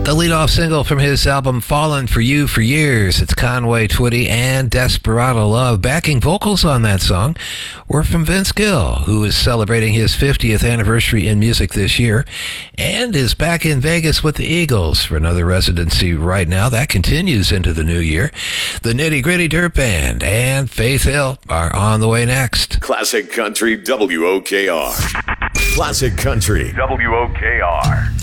The lead-off single from his album Fallen for You for Years. It's Conway Twitty and Desperado Love. Backing vocals on that song were from Vince Gill, who is celebrating his 50th anniversary in music this year and is back in Vegas with the Eagles for another residency right now. That continues into the new year. The Nitty Gritty Dirt Band and Faith Hill are on the way next. Classic Country WOKR. Classic Country WOKR.